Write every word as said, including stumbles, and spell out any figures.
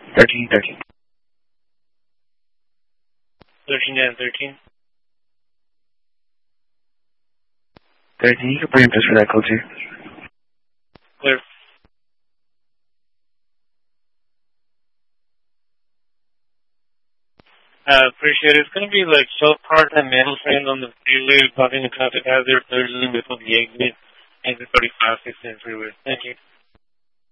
thirteen, thirteen. thirteen and thirteen. thirteen, you can bring this for that code too. Clear. Uh, appreciate it. It's going to be like show parts and metal frames on the freeway, causing a traffic hazard, thirdly with the exit, exit thirty-five, sixteen freeway. Thank you.